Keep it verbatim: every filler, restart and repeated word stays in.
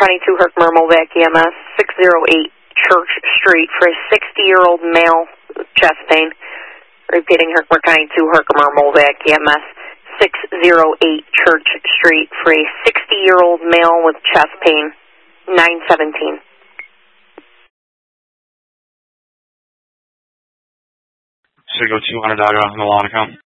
County two, Herkimer, Movac E M S, six oh eight Church Street for a sixty-year-old male with chest pain. Repeating, Herkimer County two, Herkimer, Movac E M S, six oh eight Church Street for a sixty-year-old male with chest pain, nine seventeen. So go two hundred, Dogger, on the line account.